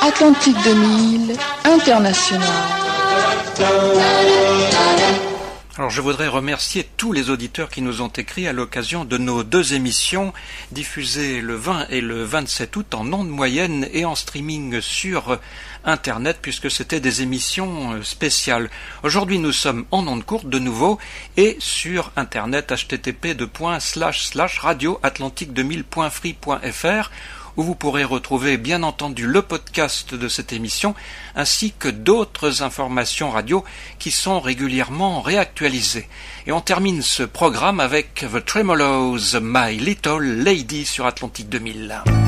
Atlantique 2000, International. Alors je voudrais remercier tous les auditeurs qui nous ont écrit à l'occasion de nos deux émissions diffusées le 20 et le 27 août en ondes moyennes et en streaming sur Internet puisque c'était des émissions spéciales. Aujourd'hui nous sommes en ondes courtes de nouveau et sur Internet http://radioatlantique2000.free.fr où vous pourrez retrouver bien entendu le podcast de cette émission ainsi que d'autres informations radio qui sont régulièrement réactualisées. Et on termine ce programme avec The Tremolos, My Little Lady sur Atlantique 2000.